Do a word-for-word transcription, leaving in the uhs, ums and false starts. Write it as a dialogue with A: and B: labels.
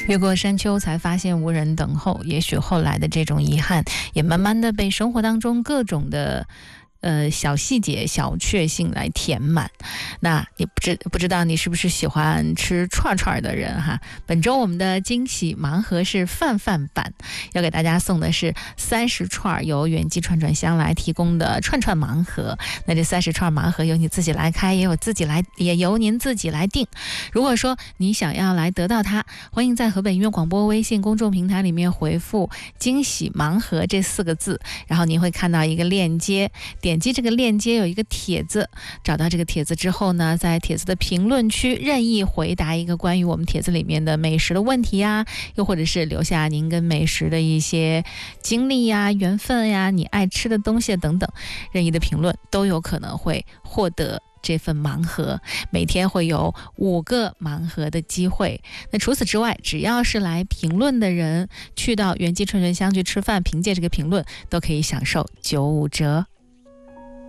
A: 越过山丘才发现无人等候，也许后来的这种遗憾也慢慢的被生活当中各种的呃，小细节、小确幸来填满。那你不知不知道你是不是喜欢吃串串的人哈？本周我们的惊喜盲盒是饭饭版，要给大家送的是三十串由远记串串香来提供的串串盲盒。那这三十串盲盒由你自己来开，也有自己来，也由您自己来定。如果说你想要来得到它，欢迎在河北音乐广播微信公众平台里面回复惊喜盲盒这四个字，然后您会看到一个链接，点击这个链接有一个帖子，找到这个帖子之后呢，在帖子的评论区任意回答一个关于我们帖子里面的美食的问题呀，又或者是留下您跟美食的一些经历呀、缘分呀、你爱吃的东西等等，任意的评论都有可能会获得这份盲盒。每天会有五个盲盒的机会。那除此之外，只要是来评论的人，去到远记串串香去吃饭，凭借这个评论都可以享受九五折。